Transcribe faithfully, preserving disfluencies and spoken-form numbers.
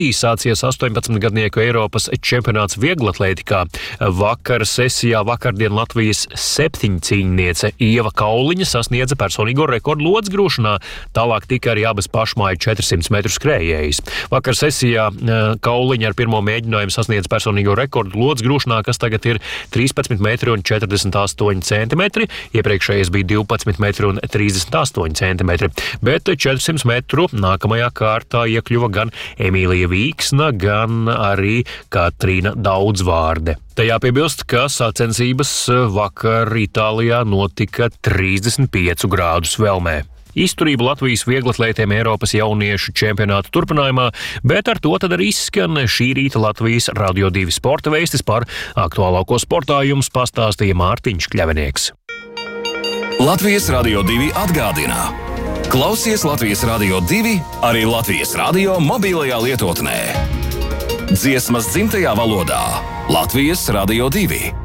Sācies astoņpadsmitgadnieku Eiropas čempionāts vieglatlētikā. Vakar sesijā vakardien Latvijas septiņcīņniece Ieva Kauliņa sasniedza personīgo rekordu lodsgrūšanā, tālāk tika arī abas pašmāju četrsimt metru skrējējas. Vakar sesijā Kauliņa ar pirmo mēģinājumu sasniedza personīgo rekordu lodsgrūšanā, kas tagad ir trīspadsmit metri un četrdesmit astoņi centimetri, iepriekšējais bija divpadsmit metri un trīsdesmit astoņi centimetri, bet četrsimt metru nākamajā kārtā iekļuva gan Emīlija Vīksna, gan arī Katrīna Daudzvārde. Te jāpiebilst, ka sacensības vakar Itālijā notika trīsdesmit piecu grādu svelmē. Izturību Latvijas vieglatlētiem Eiropas jauniešu čempionāta turpinājumā, bet ar to tad arī izskan šī rīta Latvijas Radio divi sporta veistis. Par aktuālāko sportā jums pastāstīja Mārtiņš Kļavinieks. Latvijas Radio divi atgādina. Klausies Latvijas Radio divi arī Latvijas radio mobilajā lietotnē. Dziesmas dzimtajā valodā. Latvijas Radio divi.